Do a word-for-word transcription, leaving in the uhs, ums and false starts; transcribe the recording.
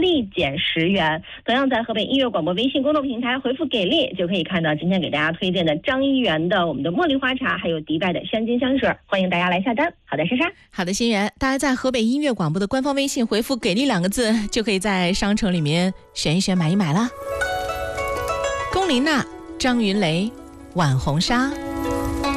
立减十元。同样在河北音乐广播微信公众平台回复给力，就可以看到今天给大家推荐的张一元的我们的茉莉花茶，还有迪拜的山金香水，欢迎大家来下单。好的，莎莎。 好的，心源，大家在河北音乐广播的官方微信回复给力两个字，就可以在商城里面选一选买一买啦。龚琳娜、张云雷、晚红纱。